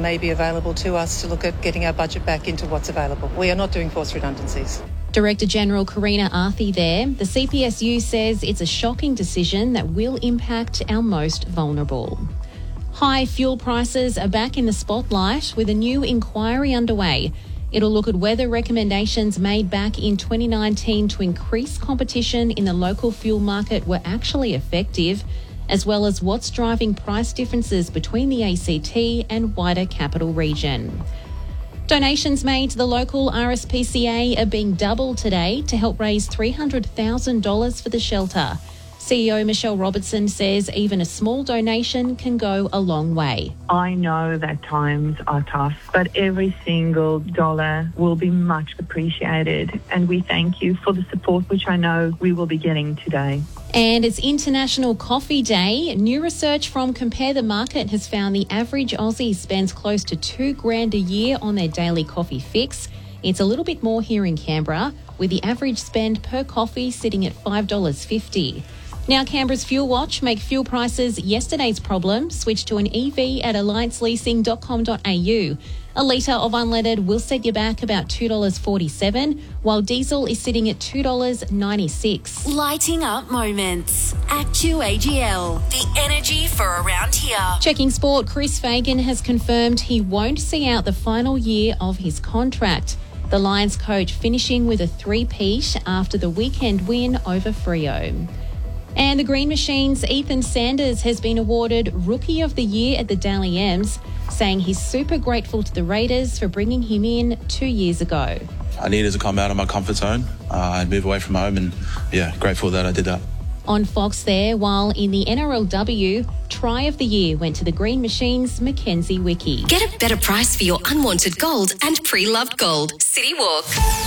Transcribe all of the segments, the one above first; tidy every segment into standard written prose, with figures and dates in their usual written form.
may be available to us to look at getting our budget back into what's available. We are not doing forced redundancies. Director General Karina Arthi there. The CPSU says it's a shocking decision that will impact our most vulnerable. High fuel prices are back in the spotlight with a new inquiry underway. It'll look at whether recommendations made back in 2019 to increase competition in the local fuel market were actually effective, as well as what's driving price differences between the ACT and wider capital region. Donations made to the local RSPCA are being doubled today to help raise $300,000 for the shelter. CEO Michelle Robertson says even a small donation can go a long way. I know that times are tough, but every single dollar will be much appreciated. And we thank you for the support, which I know we will be getting today. And it's International Coffee Day. New research from Compare the Market has found the average Aussie spends close to $2,000 a year on their daily coffee fix. It's a little bit more here in Canberra, with the average spend per coffee sitting at $5.50. Now, Canberra's Fuel Watch make fuel prices yesterday's problem. Switch to an EV at allianceleasing.com.au. A litre of unleaded will set you back about $2.47, while diesel is sitting at $2.96. Lighting up moments. ActuAGL, the energy for around here. Checking sport, Chris Fagan has confirmed he won't see out the final year of his contract. The Lions coach finishing with a three-peat after the weekend win over Freo. And the Green Machine's Ethan Sanders has been awarded Rookie of the Year at the Dally M's, saying he's super grateful to the Raiders for bringing him in 2 years ago. I needed to come out of my comfort zone and move away from home, and grateful that I did that. On Fox there, while in the NRLW, Try of the Year went to the Green Machine's Mackenzie Wiki. Get a better price for your unwanted gold and pre-loved gold. City Walk.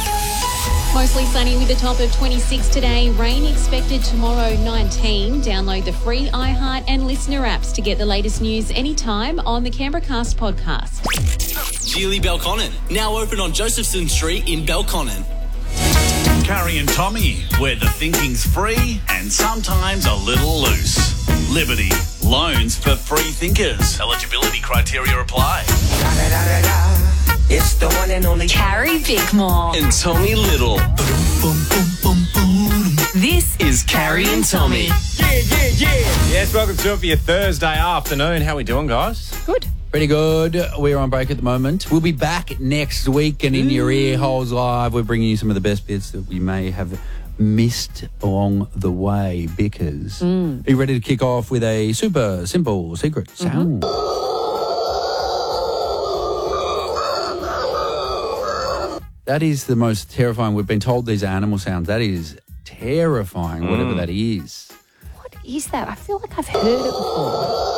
Mostly sunny with a top of 26 today. Rain expected tomorrow, 19. Download the free iHeart and Listener apps to get the latest news anytime on the Canberra Cast podcast. Geely Belconnen, now open on Josephson Street in Belconnen. Carrie and Tommy, where the thinking's free and sometimes a little loose. Liberty, loans for free thinkers. Eligibility criteria apply. It's the one and only Carrie Bickmore And Tommy Little. This is Carrie and Tommy. Yes, welcome to it for your Thursday afternoon. How we doing, guys? Good. Pretty good. We're on break at the moment. We'll be back next week and in your ear holes live. We're bringing you some of the best bits that we may have missed along the way because are you ready to kick off with a super simple secret sound? That is the most terrifying. We've been told these are animal sounds. That is terrifying, whatever that is. What is that? I feel like I've heard it before.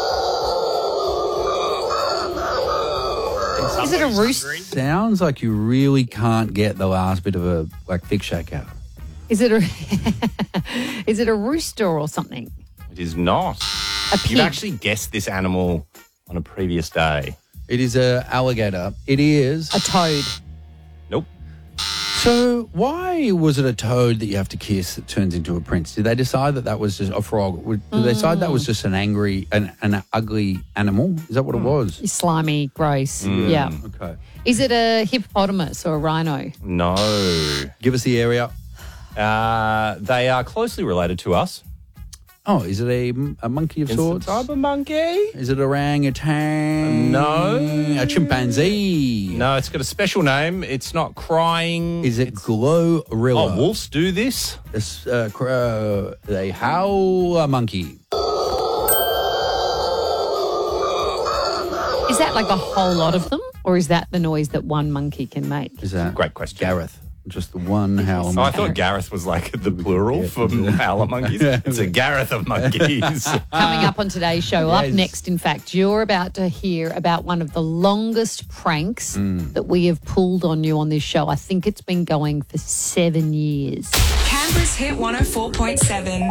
Is it a rooster? Sounds like you really can't get the last bit of a thick shake out. Is it a rooster or something? It is not. A pig. You've actually guessed this animal on a previous day. It is an alligator. It is A toad. Nope. So why was it a toad that you have to kiss that turns into a prince? Did they decide that was just a frog? Did they decide that was just an ugly animal? Is that what it was? Slimy, gross. Yeah. Okay. Is it a hippopotamus or a rhino? No. Give us the area. They are closely related to us. Oh, is it a monkey of sorts? It's a type of monkey. Is it orangutan? No. A chimpanzee? No, it's got a special name. It's not crying. Is it glorilla? Oh, wolves do this? It's a howler monkey. Is that like a whole lot of them? Or is that the noise that one monkey can make? Is that Great question. Gareth? Just the one howler monkey. I thought Gareth was like the plural for howler monkeys. It's a Gareth of monkeys. Coming up on today's show, up Yes. next, in fact, you're about to hear about one of the longest pranks that we have pulled on you on this show. I think it's been going for 7 years. Canberra's Hit 104.7.